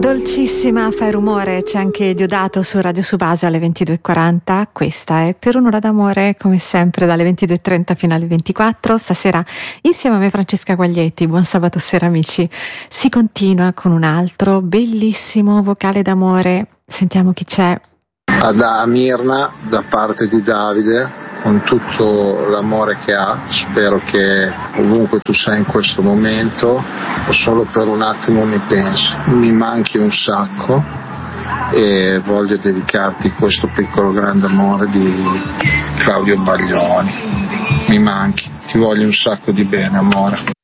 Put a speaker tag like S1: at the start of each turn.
S1: Dolcissima, fai rumore, c'è anche Diodato su Radio Subasio alle 22.40, questa è Per un'ora d'amore come sempre dalle 22.30 fino alle 24, stasera insieme a me Francesca Guaglietti, buon sabato sera amici, si continua con un altro bellissimo vocale d'amore, sentiamo chi c'è.
S2: Da Mirna, da parte di Davide, con tutto l'amore che ha, spero che ovunque tu sei in questo momento, o solo per un attimo mi pensi, mi manchi un sacco e voglio dedicarti questo piccolo grande amore di Claudio Baglioni. Mi manchi, ti voglio un sacco di bene, amore.